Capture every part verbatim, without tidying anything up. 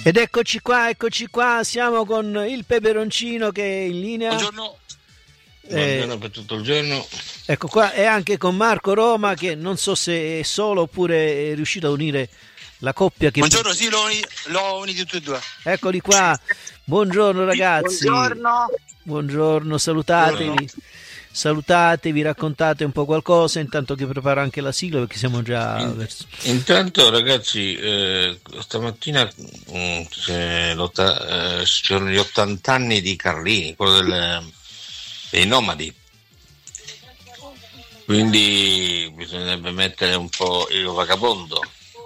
Ed eccoci qua, eccoci qua, siamo con il peperoncino che è in linea. Buongiorno. Eh, Buongiorno per tutto il giorno. Ecco qua, e anche con Marco Roma che non so se è solo oppure è riuscito a unire la coppia che... Buongiorno, sì, l'ho, uni- l'ho uniti tutti e due. Eccoli qua, buongiorno ragazzi. Buongiorno. Buongiorno, salutatevi. Buongiorno. Salutatevi, raccontate un po' qualcosa intanto che preparo anche la sigla perché siamo già In- verso... Intanto ragazzi, eh, stamattina mh, c'è l'otta- eh, c'erano gli ottanta anni di Carlini, quello del, dei Nomadi. Quindi bisognerebbe mettere un po' il vagabondo.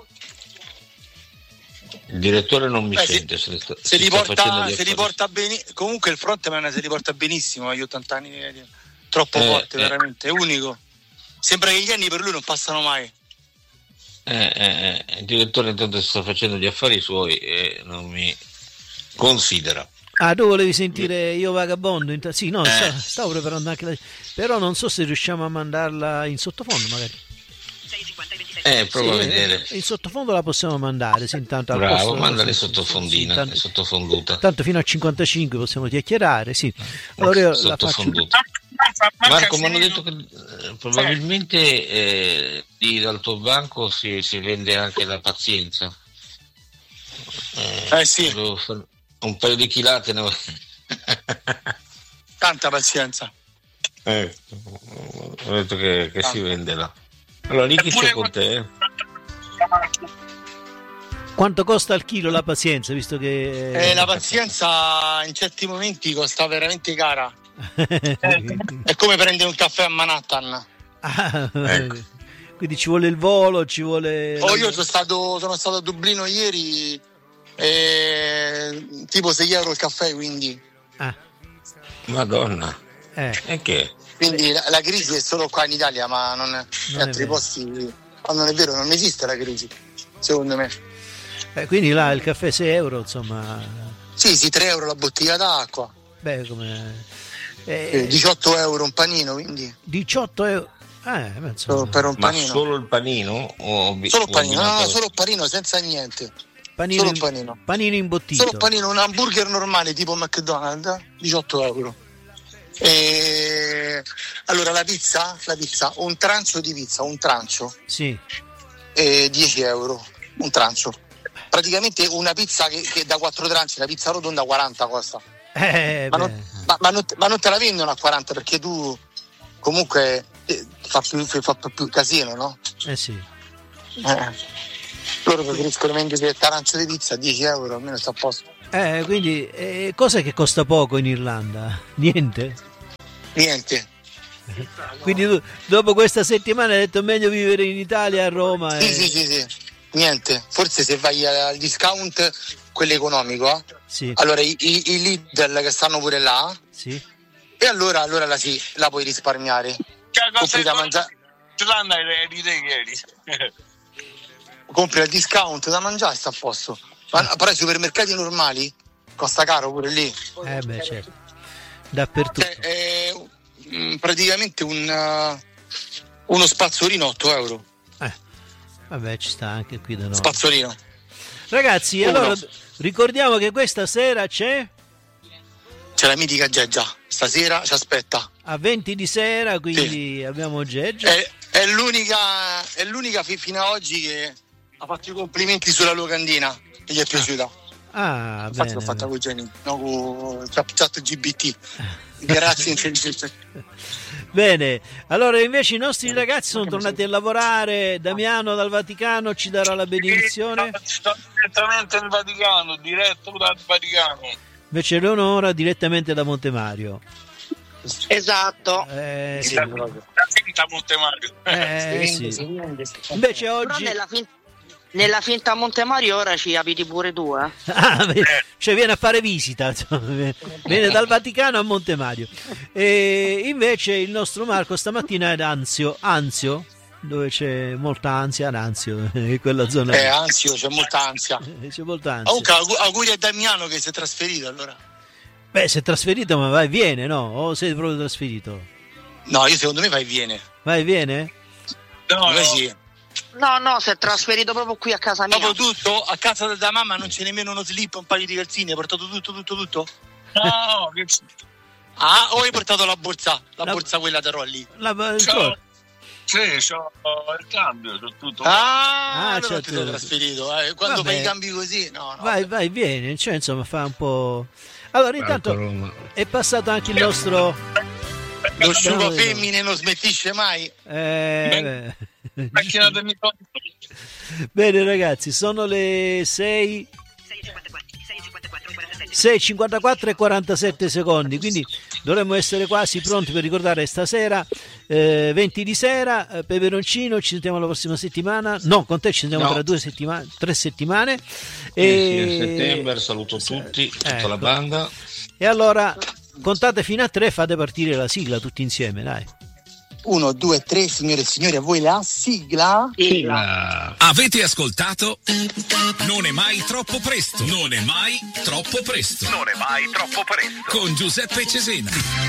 Il direttore non mi Beh, sente. se, Se, sta, se si li sta porta, facendo gli se li affari. porta bene, comunque il frontman se li porta benissimo agli ottanta anni, troppo Eh, forte, eh. veramente, è unico. Sembra che gli anni per lui non passano mai. Eh, eh, eh, il direttore intanto si sta facendo gli affari suoi e non mi considera. Ah, tu volevi sentire Io Vagabondo? Int- sì, no, Eh. stavo, stavo preparando anche la... Però non so se riusciamo a mandarla in sottofondo magari. Eh, prova Sì, a vedere. in sottofondo la possiamo mandare, sì, intanto al Bravo, posto- mandale sì, sì, sottofondina, sì, tanto, è sottofonduta. tanto fino a cinquantacinque possiamo chiacchierare, sì. Allora io la faccio... Sottofonduta. Marco, mi hanno detto che eh, probabilmente eh, lì dal tuo banco si, si vende anche la pazienza. Eh sì, Devo fare un paio di chilate. No? tanta pazienza. Eh, ho detto che, che si vende là. Allora, lì chi c'è con te? eh? Quanto costa al chilo la pazienza, visto che... Eh, la pazienza in certi momenti costa veramente cara. È come prendere un caffè a Manhattan. Ah, Ecco. quindi ci vuole il volo, ci vuole... Oh, io sono stato, sono stato a Dublino ieri, e tipo sei euro il caffè, quindi, Ah, Madonna. eh, E che? quindi la, la crisi è solo qua in Italia, ma non, in è altri vero. posti, ma non è vero, non esiste la crisi, secondo me. eh, quindi là il caffè sei euro, insomma... Sì, sì, tre euro la bottiglia d'acqua, Beh, come... eh, eh, diciotto euro un panino, quindi diciotto euro... Eh, beh, insomma, solo per un Ma panino. solo il panino? O bi- Solo o panino, no, no, abbinato- solo panino, senza niente. panino, solo in- panino. panino imbottito. Solo panino, un hamburger normale tipo McDonald's, diciotto euro. E... Allora la pizza, la pizza, un trancio di pizza, un trancio, Sì. e dieci euro, un trancio. Praticamente una pizza che, che da quattro tranci, la pizza rotonda quaranta costa. Eh, Ma beh. non, ma, ma non, ma non te la vendono a quaranta perché tu comunque eh, fa più, fa più casino, no? Eh sì. Eh. Loro preferiscono vendere il tarancio di pizza a dieci euro, almeno sta a posto. Eh, quindi, eh, cos'è che costa poco in Irlanda? Niente? Niente. Quindi tu, dopo questa settimana hai detto meglio vivere in Italia, a Roma. Sì, e- sì, sì, sì. Niente. Forse se vai al discount, quello economico, eh? Sì, allora i, i, i Lidl che stanno pure là, sì. e allora, allora la, sì, la puoi risparmiare. Compri da mangiare, Giovanna è di te ieri. compri al discount da mangiare e sta a posto. Ma, però i supermercati normali costa caro pure lì. Eh beh, certo. Dappertutto. Cioè, è mm, praticamente un, uh, uno spazzolino otto euro. Eh, vabbè, ci sta anche qui da noi. Spazzolino. Ragazzi, Uno. allora ricordiamo che questa sera c'è C'è la mitica Geggia. Stasera ci aspetta. a venti di sera, quindi abbiamo Geggia. È, è l'unica, è l'unica fi- fino ad oggi che ha fatto i complimenti sulla locandina. E gli è piaciuta. Ah, Infatti bene. l'ho fatta bene. con Jenny, no, con chat G B T. Grazie intelligenza. Bene, allora invece i nostri ragazzi sono tornati a lavorare. Damiano dal Vaticano ci darà la benedizione. Sto direttamente in Vaticano, diretto dal Vaticano. Invece Leonora direttamente da Montemario. Esatto. Eh, sì. Da finta Montemario. Eh, sì. Invece Però oggi nella, fin- nella finta Montemario ora ci abiti pure tu, eh? ah, cioè viene a fare visita, insomma, viene dal Vaticano a Montemario. E invece il nostro Marco stamattina è ad Anzio, Anzio, dove c'è molta ansia, ad Anzio, in quella zona. Eh, lì. ansio, c'è molta ansia. Eh, c'è molta ansia. Comunque aug- auguri a Damiano che si è trasferito allora. Beh, sei trasferito, ma vai e viene, no? O sei proprio trasferito? No, io secondo me vai e viene. Vai e viene? No, Secondo me no, sì. No, no, si è trasferito proprio qui a casa mia. Proprio tutto? A casa della mamma non c'è nemmeno uno slip, un paio di calzini, hai portato tutto, tutto, tutto? No, che Ah, o hai portato la borsa, la, La- borsa quella da Rolli? La, il c'ho, cor- sì, c'ho il cambio, c'ho tutto. Ah, Ah, allora certo. ti sei trasferito. Eh, quando Vabbè. fai i cambi così, no, no. vai, vai, vieni, cioè insomma fa un po'... Allora intanto Marco Roma. è passato anche il nostro... Lo sciugo no. femmine non smettisce mai. Eh, Macchina del microfono. bene ragazzi, sono le sei sei e cinquantaquattro e quarantasette secondi, quindi dovremmo essere quasi pronti per ricordare stasera eh, venti di sera, eh, peperoncino, ci sentiamo la prossima settimana, no, con te ci sentiamo No. tra due settimane, tre settimane Sì, sì, a settembre saluto tutti, tutta ecco. la banda. E allora contate fino a tre, fate partire la sigla tutti insieme, dai. Uno, due, tre, signore e signori, a voi la sigla. Ah, Avete ascoltato? Non è mai troppo presto. Non è mai troppo presto. Non è mai troppo presto. Con Giuseppe Cesena.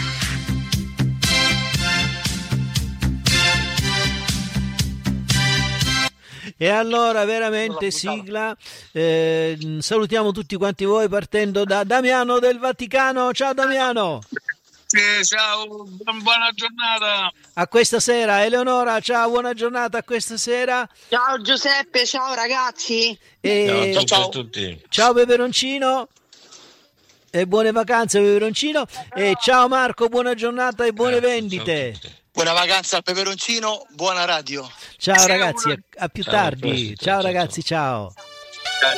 E allora veramente sigla, eh, salutiamo tutti quanti voi partendo da Damiano del Vaticano. Ciao Damiano, Sì, ciao, bu- buona giornata. a questa sera. Eleonora, ciao, buona giornata, a questa sera. Ciao Giuseppe, ciao ragazzi. E ciao, ciao. a tutti. ciao Peperoncino e buone vacanze Peperoncino, e ciao Marco, buona giornata e buone Grazie, vendite. ciao a tutti. Buona vacanza al peperoncino, buona radio. Ciao Ciao, ragazzi, a, a più Ciao, a tardi. presto, Ciao ciao, ragazzi, ciao.